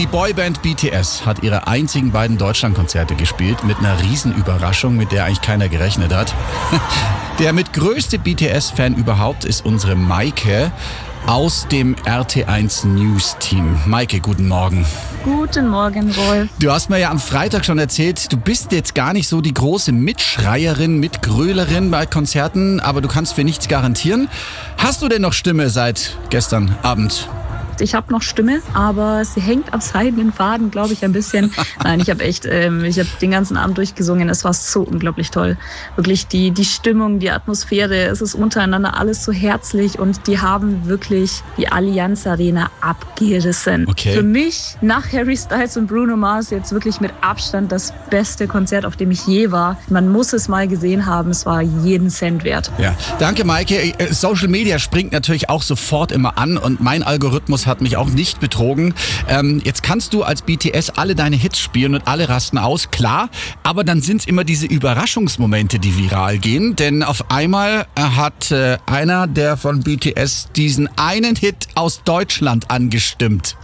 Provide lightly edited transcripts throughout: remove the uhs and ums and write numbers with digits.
Die Boyband BTS hat ihre einzigen beiden Deutschlandkonzerte gespielt mit einer Riesenüberraschung, mit der eigentlich keiner gerechnet hat. Der mit größte BTS-Fan überhaupt ist unsere Maike aus dem RT1 News Team. Maike, guten Morgen. Guten Morgen, Rolf. Du hast mir ja am Freitag schon erzählt, du bist jetzt gar nicht so die große Mitschreierin, Mitgrölerin bei Konzerten, aber du kannst für nichts garantieren. Hast du denn noch Stimme seit gestern Abend? Ich habe noch Stimme, aber sie hängt am seidenen Faden, glaube ich, ein bisschen. Nein, ich habe den ganzen Abend durchgesungen. Es war so unglaublich toll. Wirklich die Stimmung, die Atmosphäre, es ist untereinander alles so herzlich und die haben wirklich die Allianz Arena abgerissen. Okay. Für mich nach Harry Styles und Bruno Mars jetzt wirklich mit Abstand das beste Konzert, auf dem ich je war. Man muss es mal gesehen haben, es war jeden Cent wert. Ja, danke Maike. Social Media springt natürlich auch sofort immer an und mein Algorithmus hat mich auch nicht betrogen. Jetzt kannst du als BTS alle deine Hits spielen und alle rasten aus, klar, aber dann sind es immer diese Überraschungsmomente, die viral gehen, denn auf einmal hat einer der von BTS diesen einen Hit aus Deutschland angestimmt.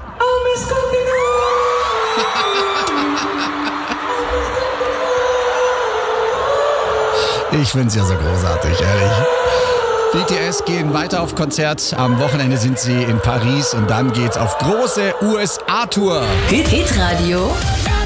Ich find's ja so großartig, ehrlich. BTS gehen weiter auf Konzert. Am Wochenende sind sie in Paris und dann geht's auf große USA-Tour. Hitradio